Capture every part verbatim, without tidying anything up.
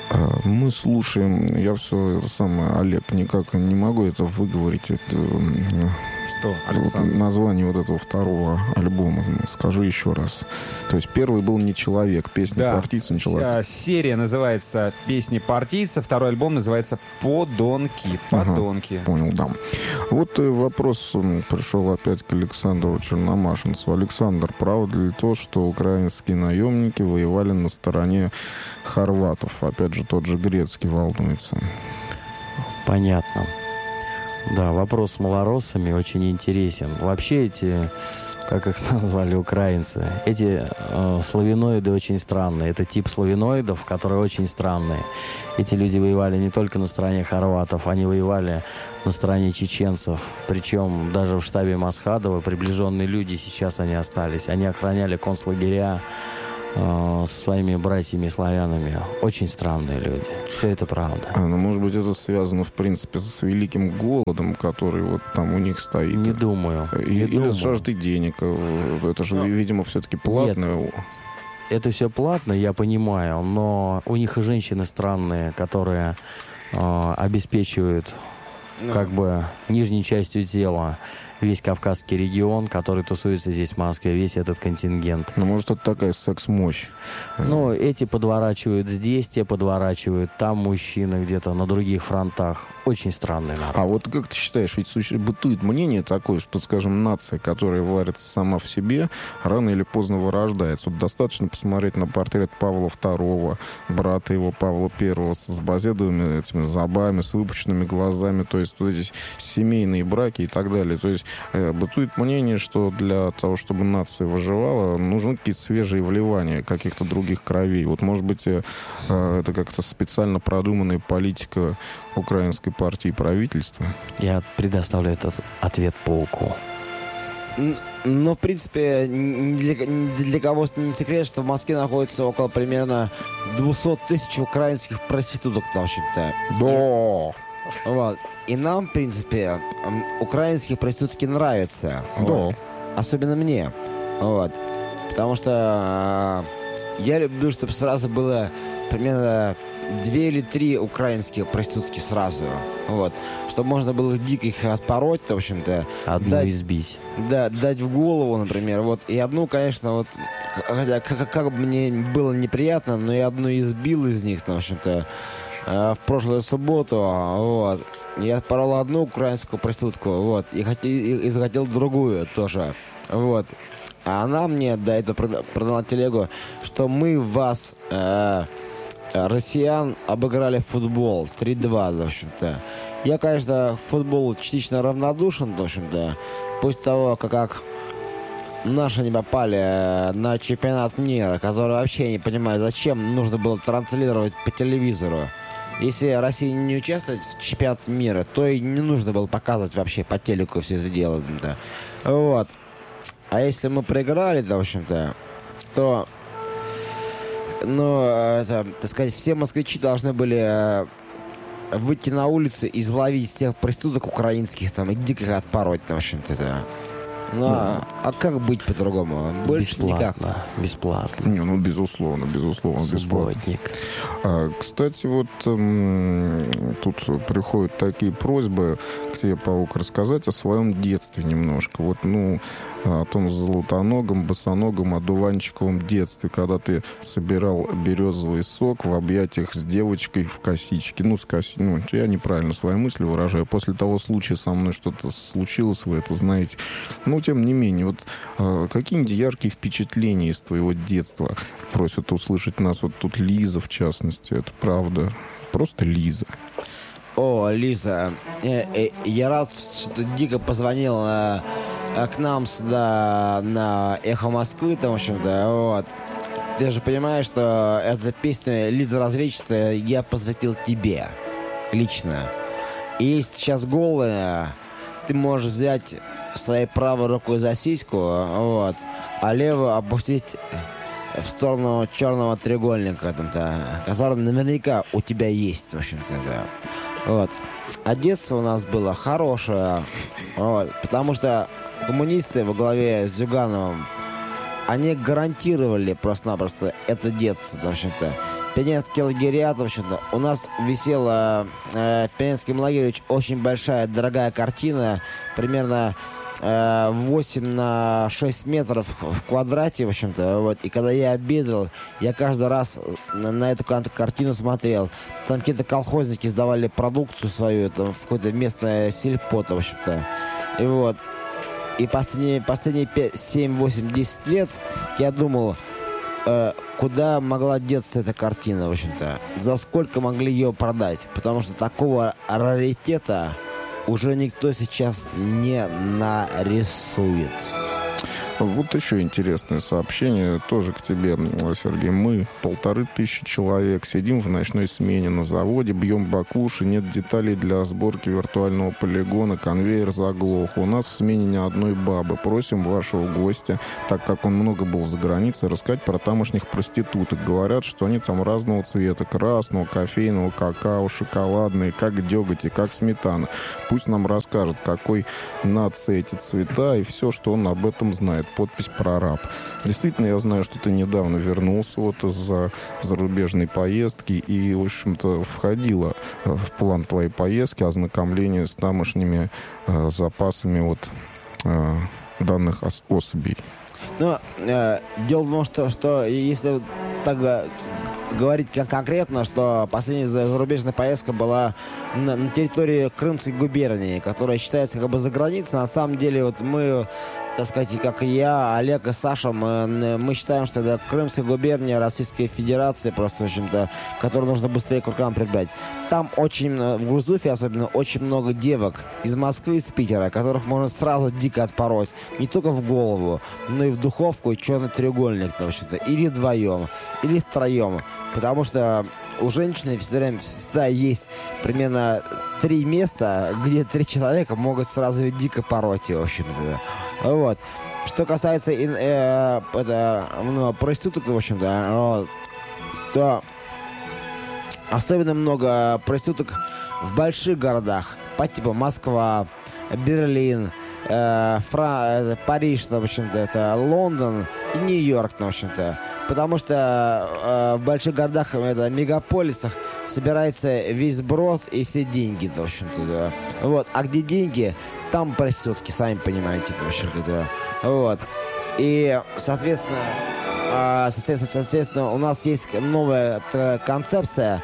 Мы слушаем, я все это самое, Олег, никак не могу это выговорить. Это, что, вот название вот этого второго альбома. Скажи еще раз. То есть первый был «Не человек», песня да. партийца «Не человек». Серия называется «Песни партийца», второй альбом называется «Подонки». Подонки. Ага, понял, да. Вот вопрос пришел опять к Александру Черномашинцу. Александр, правда ли то, что украинские наемники воевали на стороне хорватов? Опять же, тот же Грецкий волнуется. Понятно. Да, вопрос с малороссами очень интересен. Вообще эти, как их назвали украинцы, эти э, славяноиды очень странные. Это тип славяноидов, которые очень странные. Эти люди воевали не только на стороне хорватов, они воевали на стороне чеченцев. Причем даже в штабе Масхадова приближенные люди сейчас они остались. Они охраняли концлагеря со своими братьями-славянами. Очень странные люди. Все это правда. А, ну, может быть, это связано, в принципе, с великим голодом, который вот там у них стоит. Не думаю. И, не или думаю. с жаждой денег. Это же, но... видимо, все-таки платное. Нет, это все платно, я понимаю, но у них и женщины странные, которые э, обеспечивают но... как бы нижней частью тела весь Кавказский регион, который тусуется здесь в Москве, весь этот контингент. Ну, может, это такая секс-мощь? Ну, эти подворачивают здесь, те подворачивают там, мужчины где-то на других фронтах. Очень странный народ. А вот как ты считаешь, ведь бытует мнение такое, что, скажем, нация, которая варится сама в себе, рано или поздно вырождается. Вот достаточно посмотреть на портрет Павла второго, брата его Павла первого, с базедовыми этими зубами, с выпученными глазами, то есть вот эти семейные браки и так далее. То есть э, бытует мнение, что для того, чтобы нация выживала, нужны какие-то свежие вливания каких-то других кровей. Вот, может быть, э, э, это как-то специально продуманная политика украинской партии и правительства? Я предоставлю этот ответ полку. Ну, в принципе, для, для кого не секрет, что в Москве находится около примерно двести тысяч украинских проституток, в общем-то. Да. Вот. И нам, в принципе, украинские проститутки нравятся. Да. Вот. Особенно мне. Вот. Потому что э, я люблю, чтобы сразу было примерно две или три украинские проститутки сразу. Вот. Чтобы можно было дико их отпороть, в общем-то. Одну дать, избить. Да, дать в голову, например. Вот. И одну, конечно, вот, хотя как, как бы мне было неприятно, но я одну избил из них, в общем-то, э, в прошлую субботу. Вот. Я отпорол одну украинскую проститутку, вот, и, хотел, и, и захотел другую тоже. Вот. А она мне до этого продала телегу, что мы вас, э, россиян, обыграли в футбол три-два, в общем-то. Я, конечно, в футбол частично равнодушен, в общем-то, после того, как, как наши не попали на чемпионат мира, который вообще не понимаю, зачем нужно было транслировать по телевизору. Если Россия не участвует в чемпионате мира, то и не нужно было показывать вообще по телеку все это дело. Да. Вот. А если мы проиграли, да, в общем-то, то, ну, это, так сказать, все москвичи должны были выйти на улицу и изловить всех проституток украинских там и дико их отпороть, в общем-то, да. Ну, а, а как быть по-другому? Больше бесплатно, никак. Бесплатно. Не, ну, безусловно, безусловно, Субботник. бесплатно. А, кстати, вот эм, тут приходят такие просьбы к тебе, Паук, рассказать о своем детстве немножко. Вот, ну, о том золотоногом, босоногом, одуванчиковом детстве, когда ты собирал березовый сок в объятиях с девочкой в косичке. Ну, с коси... ну, я неправильно свои мысли выражаю. После того случая со мной что-то случилось, вы это знаете. Но, тем не менее, вот э, какие-нибудь яркие впечатления из твоего детства просят услышать нас. Вот тут Лиза, в частности. Это правда. Просто Лиза. О, Лиза, э, э, я рад, что ты дико позвонила э, к нам сюда на Эхо Москвы, там, в общем-то, вот. Ты же понимаешь, что эта песня «Лиза разведчица» я посвятил тебе лично. И если сейчас голая, ты можешь взять своей правой рукой за сиську, вот, а левую опустить в сторону черного треугольника, там-то, который наверняка у тебя есть, в общем-то, да. Вот. А детство у нас было хорошее, вот, потому что коммунисты во главе с Зюгановым, они гарантировали просто-напросто это детство, в общем-то. пионерский лагерят, в общем-то. У нас висела э, в пионерском лагере очень большая, дорогая картина, примерно э, восемь на шесть метров в квадрате, в общем-то. Вот. И когда я обедал, я каждый раз на, на эту картину смотрел. Там какие-то колхозники сдавали продукцию свою, там, в какое-то местное сельпо, в общем-то. И вот. И последние, последние семь, восемь, десять лет я думал, э, куда могла деться эта картина, в общем-то. За сколько могли ее продать. Потому что такого раритета уже никто сейчас не нарисует. Вот еще интересное сообщение тоже к тебе, Сергей. Мы, полторы тысячи человек, сидим в ночной смене на заводе, бьем баклуши, нет деталей для сборки виртуального полигона, конвейер заглох. У нас в смене ни одной бабы. Просим вашего гостя, так как он много был за границей, рассказать про тамошних проституток. Говорят, что они там разного цвета, красного, кофейного, какао, шоколадные, как деготь и как сметана. Пусть нам расскажет, какой нации эти цвета и все, что он об этом знает. Подпись «Прораб». Действительно, я знаю, что ты недавно вернулся вот из-за зарубежной поездки и, в общем-то, входило в план твоей поездки ознакомление с тамошними э, запасами вот, э, данных ос- особей. Ну, э, дело в том, что, что если так э, говорить конкретно, что последняя зарубежная поездка была на, на территории Крымской губернии, которая считается как бы за границей. На самом деле, вот мы, так сказать, как и я, Олег и Саша, мы, мы считаем, что это Крымская губерния Российской Федерации, просто, в общем-то, которую нужно быстрее к рукам прибрать. Там очень, в Гурзуфе особенно, очень много девок из Москвы и из Питера, которых можно сразу дико отпороть. Не только в голову, но и в духовку, и черный треугольник, в общем-то. Или вдвоем, или втроем. Потому что у женщины всегда, всегда есть примерно три места, где три человека могут сразу дико пороть, в общем-то. Вот. Что касается э, э, это, ну, проституток, в общем-то, вот, то особенно много проституток в больших городах, по типу Москва, Берлин, э, Фра... э, Париж, в общем-то, это Лондон и Нью-Йорк, в общем-то. Потому что э, в больших городах, это, мегаполисах, собирается весь сброд и все деньги, в общем-то, да. Вот. А где деньги, там проститутки, сами понимаете, в общем-то, да. Вот. И, соответственно, э, соответственно, соответственно, у нас есть новая э, концепция,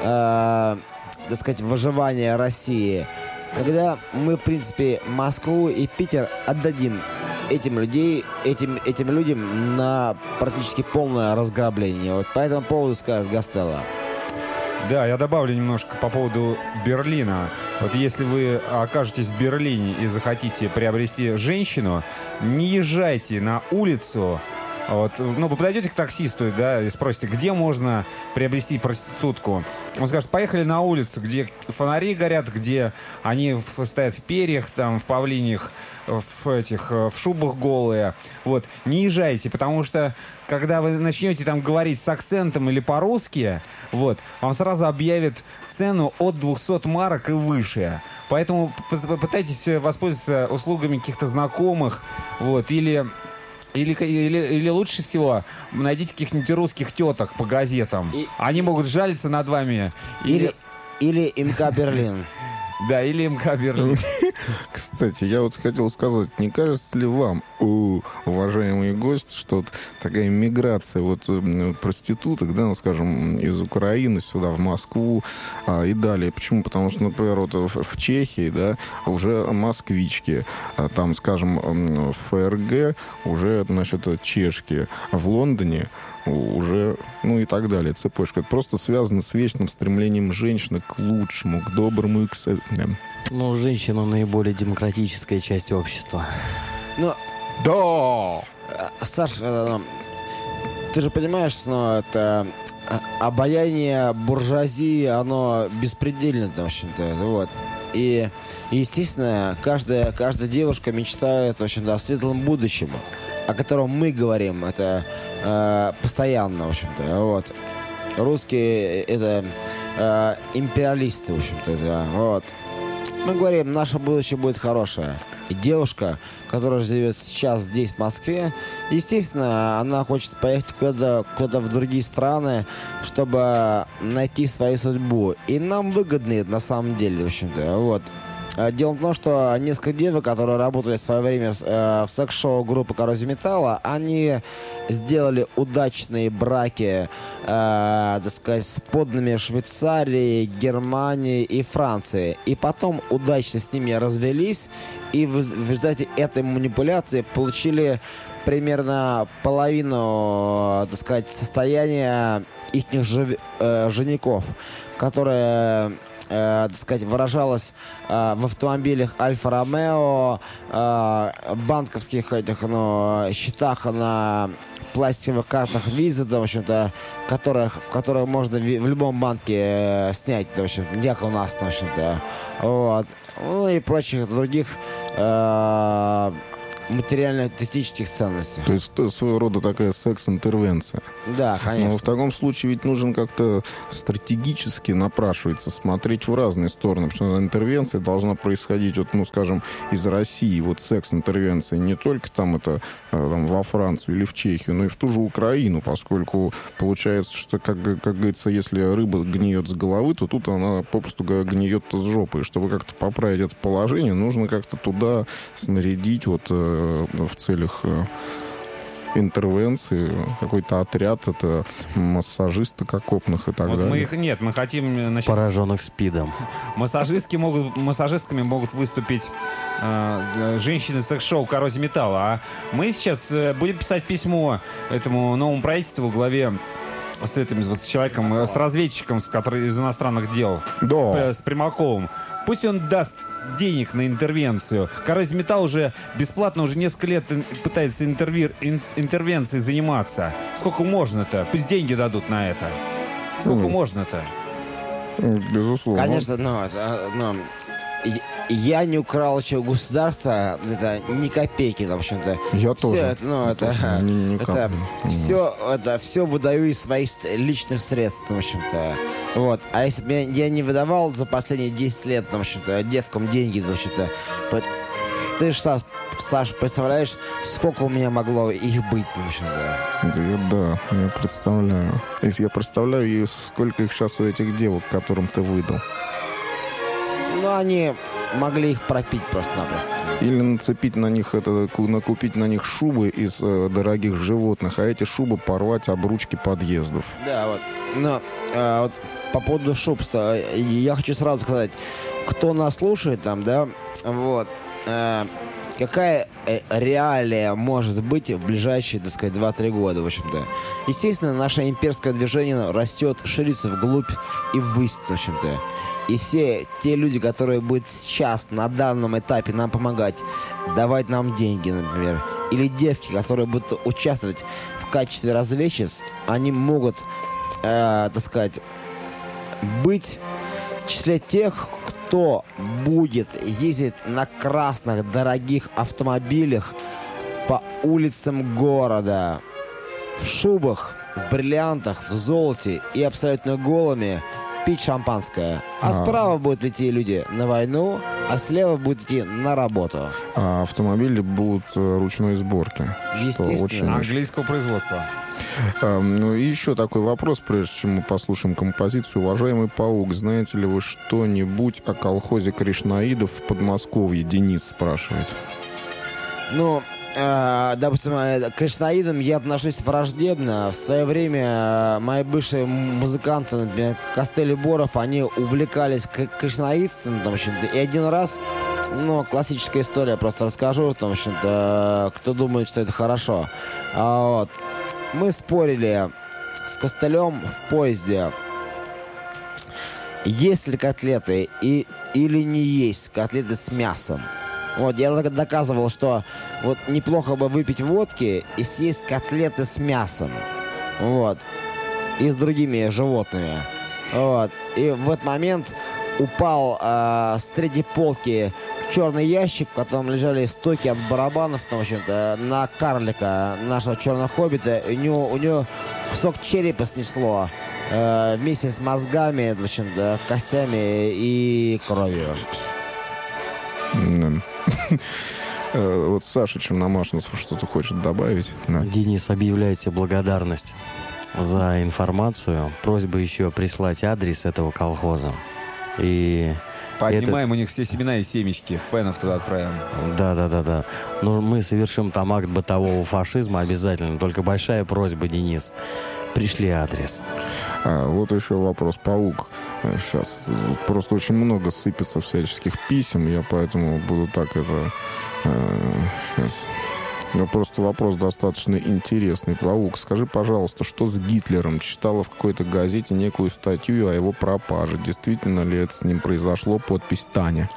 э, так сказать, выживания России, когда мы, в принципе, Москву и Питер отдадим этим людей, этим, этим людям на практически полное разграбление. Вот по этому поводу скажет Гастелло. Да, я добавлю немножко по поводу Берлина. Вот если вы окажетесь в Берлине и захотите приобрести женщину, не езжайте на улицу. Вот, ну, вы подойдете к таксисту, да, и спросите, где можно приобрести проститутку. Он скажет, поехали на улицу, где фонари горят, где они в, стоят в перьях, там, в павлиньих, в этих, в шубах голые. Вот, не езжайте, потому что, когда вы начнете там говорить с акцентом или по-русски, вот, вам сразу объявят цену от двухсот марок и выше. Поэтому попытайтесь воспользоваться услугами каких-то знакомых, вот, или... Или, или, или лучше всего найдите каких-нибудь русских теток по газетам. И, Они могут жалиться над вами. Или, или МК Берлин. Да, или МК Берлин. Кстати, я вот хотел сказать, не кажется ли вам, о, уважаемые гости, что вот такая миграция вот проституток, да, ну, скажем, из Украины сюда, в Москву а, и далее. Почему? Потому что, например, вот в, в Чехии, да, уже москвички, а, там, скажем, в ФРГ уже, значит, чешки, а в Лондоне уже, ну и так далее, цепочка. Это просто связано с вечным стремлением женщины к лучшему, к доброму и к... Ну, женщина наиболее демократическая часть общества. Ну, да! Саш, ты же понимаешь, что это обаяние буржуазии, оно беспредельно, в общем-то, вот. И, естественно, каждая, каждая девушка мечтает, в общем-то, о светлом будущем, о котором мы говорим, это э, постоянно, в общем-то, вот. Русские это э, империалисты, в общем-то, да, вот. Мы говорим, наше будущее будет хорошее. девушка, которая живет сейчас здесь, в Москве, естественно, она хочет поехать куда-то, куда в другие страны, чтобы найти свою судьбу. И нам выгодно это на самом деле, в общем-то, вот. Дело в том, что несколько девок, которые работали в свое время в секс-шоу группы «Коррозия металла», они сделали удачные браки, э, так сказать, с подданными Швейцарии, Германии и Франции. И потом удачно с ними развелись, и в, в результате этой манипуляции получили примерно половину, так сказать, состояния их э, женихов, которые... Э, так сказать, выражалось э, в автомобилях Альфа-Ромео, э, банковских этих, ну, счетах на пластиковых картах Visa, да, в общем-то, которых, в которых можно в, в любом банке э, снять, да, в общем, не как у нас, в общем-то, вот, ну и прочих других э, материально-эстетических ценностей. То есть это своего рода такая секс-интервенция. Да, конечно. Но в таком случае ведь нужен как-то стратегически напрашивается смотреть в разные стороны, потому что интервенция должна происходить, вот, ну, скажем, из России, вот секс-интервенция, не только там это там, во Францию или в Чехию, но и в ту же Украину, поскольку получается, что, как, как говорится, если рыба гниет с головы, то тут она попросту гниет с жопы. И чтобы как-то поправить это положение, нужно как-то туда снарядить вот в целях интервенции какой-то отряд, это массажисты окопных и так вот далее. Мы их, нет, мы хотим... Значит, пораженных СПИДом. Массажистки могут, массажистками могут выступить э, женщины секс-шоу «Коррозия металла». А мы сейчас э, будем писать письмо этому новому правительству в главе с этим вот, с человеком, с разведчиком, с, который из иностранных дел, Да. с, с Примаковым. Пусть он даст денег на интервенцию. «Коррозия металла» уже бесплатно, уже несколько лет пытается интервир, ин, интервенцией заниматься. Сколько можно-то? Пусть деньги дадут на это. Сколько Mm. можно-то? Безусловно. Конечно, но, но я не украл еще государства, это ни копейки, в общем-то. Я все тоже. Это, ну, Я это, тоже. Ни- ни это, капли. все, это все выдаю из своих личных средств, в общем-то. Вот. А если бы я, я не выдавал за последние десять лет, в общем-то, девкам деньги, в общем-то, ты же, Саш, Саш, представляешь, сколько у меня могло их быть, в общем-то. Да, я, да, я представляю. Если я представляю, и сколько их сейчас у этих девок, которым ты выдал. Ну, они могли их пропить просто-напросто. Или нацепить на них это, накупить на них шубы из э, дорогих животных, а эти шубы порвать об ручки подъездов. Да, вот. Но а, вот по поводу шуб, я хочу сразу сказать, кто нас слушает там, да, вот, а, какая реалия может быть в ближайшие, так сказать, два-три года, в общем-то. Естественно, наше имперское движение растет, ширится вглубь и ввысь, в общем-то. И все те люди, которые будут сейчас, на данном этапе нам помогать, давать нам деньги, например, или девки, которые будут участвовать в качестве разведчиц, они могут, э, так сказать, быть в числе тех, кто будет ездить на красных дорогих автомобилях по улицам города, в шубах, в бриллиантах, в золоте и абсолютно голыми, пить шампанское. А, а справа будут идти люди на войну, а слева будут идти на работу. А автомобили будут ручной сборки. Естественно. Очень... Английского производства. А, ну и еще такой вопрос, прежде чем мы послушаем композицию. Уважаемый Паук, знаете ли вы что-нибудь о колхозе кришнаидов в Подмосковье? Денис спрашивает. Ну, э, допустим, к кришнаидам я отношусь враждебно. В свое время э, мои бывшие музыканты, например, Костель и Боров, они увлекались кришнаидством, в общем-то, и один раз, ну, классическая история, просто расскажу, в общем-то, кто думает, что это хорошо. А, вот. Мы спорили с Костылем в поезде, есть ли котлеты и, или не есть котлеты с мясом. Вот, я доказывал, что вот неплохо бы выпить водки и съесть котлеты с мясом. Вот. И с другими животными. Вот. И в этот момент упал э, с третьей полки черный ящик, в котором лежали стоки от барабанов, в общем-то, на карлика, нашего черного хоббита. У него, у него кусок черепа снесло э, вместе с мозгами, в общем-то, костями и кровью. Э, вот Саша Черномашинцев что-то хочет добавить. Да. Денис, объявляйте благодарность за информацию. Просьба еще прислать адрес этого колхоза. И Поднимаем у них все семена и семечки. Фенов туда отправим. Да, да, да, да. Но мы совершим там акт бытового фашизма обязательно. Только большая просьба, Денис. Пришли адрес. А, вот еще вопрос. Паук. Сейчас просто очень много сыпется всяческих писем. Я поэтому буду так это... Э, сейчас... Ну, просто вопрос достаточно интересный. Паук, скажи, пожалуйста, что с Гитлером? Читала в какой-то газете некую статью о его пропаже. Действительно ли это с ним произошло? Подпись Таня.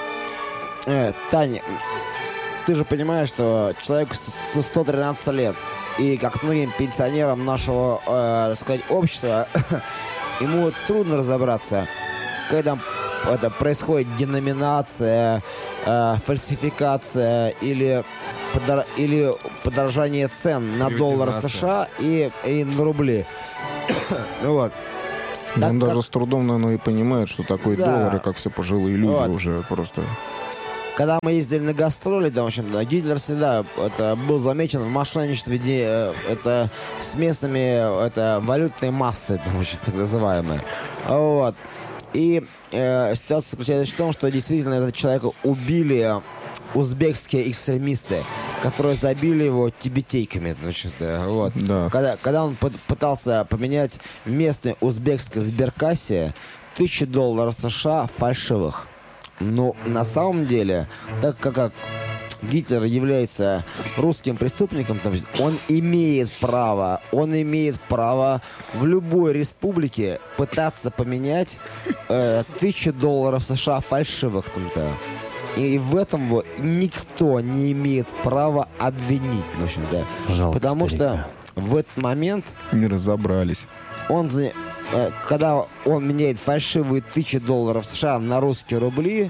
Э, Таня, ты же понимаешь, что человеку сто тринадцать лет. И как многим пенсионерам нашего, э, так сказать, общества, ему трудно разобраться, когда это происходит деноминация, э, фальсификация или, подор... или подорожание цен на доллар США и, и на рубли. Вот. Так, Он как... даже с трудом, наверное, и понимает, что такое да. доллар, и как все пожилые люди вот. уже просто... Когда мы ездили на гастроли, да, в общем, да, Гитлер всегда это, был замечен в мошенничестве это, с местными это, валютной массой, в общем, так называемой. Вот. И э, ситуация заключается в том, что действительно этого человека убили узбекские экстремисты, которые забили его тибетейками. Значит-то, вот. Да. Когда, когда он пытался поменять в местной узбекской сберкассе тысячу долларов США фальшивых. Но на самом деле, так как, как Гитлер является русским преступником, он имеет право, он имеет право в любой республике пытаться поменять э, тысячу долларов США фальшивых там-то. И в этом вот никто не имеет права обвинить, в общем-то. Жалко Потому старика. что в этот момент Не разобрались. он, э, когда он меняет фальшивые тысячи долларов США на русские рубли,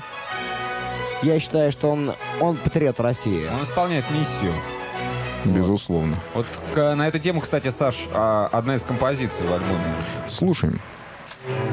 я считаю, что он, он патриот России. Он исполняет миссию. Безусловно. Вот к- на эту тему, кстати, Саш, а, одна из композиций в альбоме. Слушаем.